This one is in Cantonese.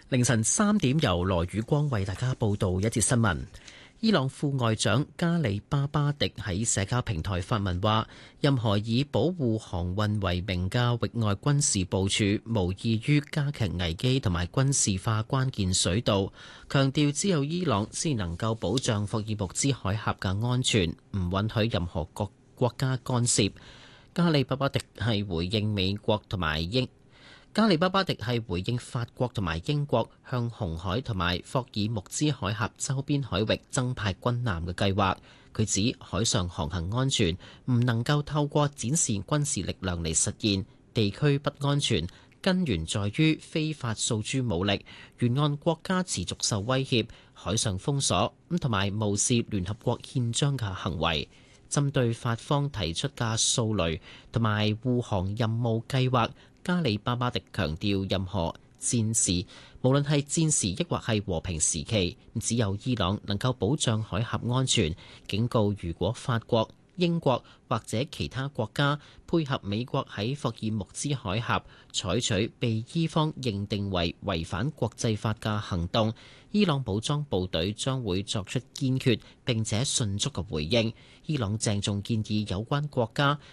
凌晨3點，由羅宇光為大家報道一節新聞。伊朗副外長加里巴巴迪喺社交平台發文話，任何以保護航運為名嘅域外軍事部署，無異於加劇危機同埋軍事化關鍵水道。強調只有伊朗先能夠保障霍爾木茲海峽嘅安全，唔允許任何國家干涉。加里巴巴迪係回應法國同埋英國向紅海同埋霍爾木茲海峽周邊海域增派軍艦嘅計劃。佢指海上航行安全唔能夠透過展示軍事力量嚟實現，地區不安全根源在於非法訴諸武力，沿岸國家持續受威脅，海上封鎖同埋無視聯合國憲章嘅行為。針對法方提出嘅掃雷同埋護航任務計劃，加里巴巴迪強調，任何戰時，無論係戰時抑或係和平時期，只有伊朗能夠保障海峽安全。警告，如果法國、英國或者其他國家配合美國喺霍爾木茲海峽採取被伊方認定為違反國際法嘅行動，伊朗武裝部隊將會作出堅決並且迅速嘅回應。伊朗鄭重建議有關國家